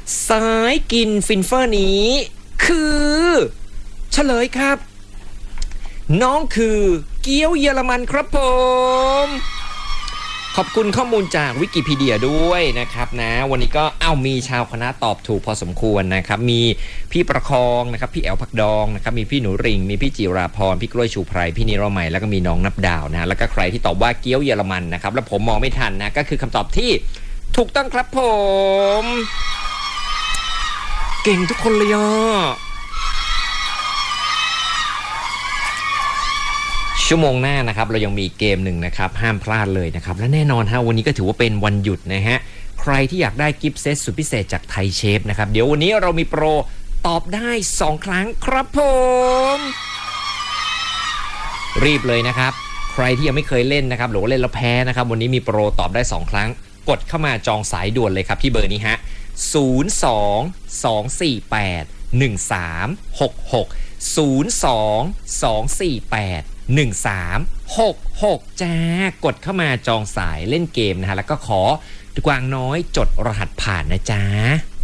สายกินฟินเฟอร์นี้คือเฉลยครับน้องคือเกี๊ยวเยอรมันครับผมขอบคุณข้อมูลจากวิกิพีเดียด้วยนะครับนะวันนี้ก็มีชาวคณะตอบถูกพอสมควรนะครับมีพี่ประคองนะครับพี่แอลพักดองนะครับมีพี่หนูริงมีพี่จิราพรพี่กล้วยชูไพรพี่นิรมัยแล้วก็มีน้องนับดาวนะแล้วก็ใครที่ตอบว่าเกี๊ยวเยอรมันนะครับแล้วผมมองไม่ทันนะก็คือคำตอบที่ถูกต้องครับผมเก่งทุกคนเลยอ่ะชั่วโมงหน้านะครับเรายังมีเกมหนึ่งนะครับห้ามพลาดเลยนะครับและแน่นอนฮะวันนี้ก็ถือว่าเป็นวันหยุดนะฮะใครที่อยากได้กิฟต์เซตสุดพิเศษจากไทยเชฟนะครับเดี๋ยววันนี้เรามีโปรตอบได้2ครั้งครับผมรีบเลยนะครับใครที่ยังไม่เคยเล่นนะครับหรือว่าเล่นแล้วแพ้นะครับวันนี้มีโปรตอบได้2ครั้งกดเข้ามาจองสายด่วนเลยครับที่เบอร์นี้ฮะ02-248-1366 จ้ากดเข้ามาจองสายเล่นเกมนะฮะแล้วก็ขอกวางน้อยจดรหัสผ่านนะจ๊ะ